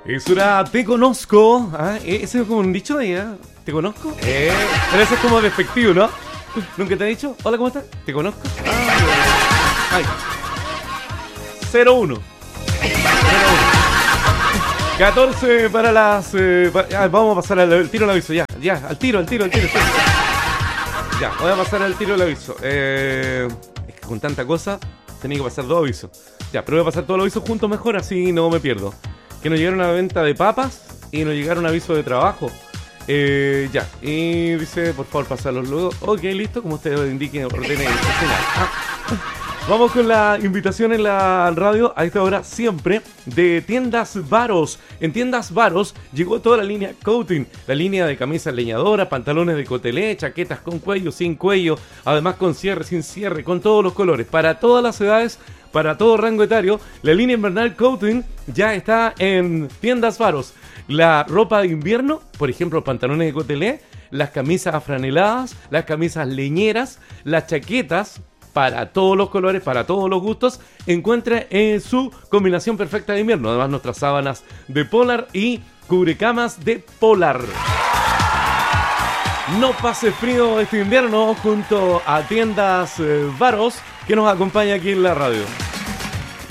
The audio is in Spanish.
Eso era Te Conozco. ¿Ah? Ese es como un dicho de ella. ¿Te conozco? Pero eso es como despectivo, ¿no? ¿Nunca te he dicho? Hola, ¿cómo estás? ¿Te conozco? Ay. 0-1. 14 para las... vamos a pasar al tiro al aviso, ya, al tiro. Ya, voy a pasar al tiro al aviso. Es que con tanta cosa tenía que pasar 2 avisos. Ya, pero voy a pasar todos los avisos juntos mejor, así no me pierdo. Que nos llegaron a venta de papas y nos llegaron aviso de trabajo. Ya, y dice, por favor, pasarlos luego. Ok, listo, como ustedes indiquen, ordenen el señal. Vamos con la invitación en la radio a esta hora siempre de Tiendas Varos. En Tiendas Varos llegó toda la línea Coating, la línea de camisas leñadoras, pantalones de cotelé, chaquetas con cuello, sin cuello, además con cierre, sin cierre, con todos los colores, para todas las edades, para todo rango etario. La línea invernal Coating ya está en Tiendas Varos. La ropa de invierno, por ejemplo, pantalones de cotelé, las camisas afraneladas, las camisas leñeras, las chaquetas, para todos los colores, para todos los gustos, encuentra en su combinación perfecta de invierno. Además, nuestras sábanas de Polar y cubrecamas de Polar. No pase frío este invierno junto a Tiendas Varos, que nos acompaña aquí en la radio.